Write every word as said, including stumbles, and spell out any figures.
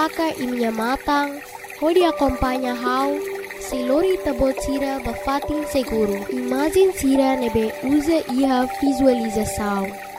saka e minha matang, hodi acompanha how, se lori tabot sira bafatin seguro. Imagem sira nebe usa iha visualização.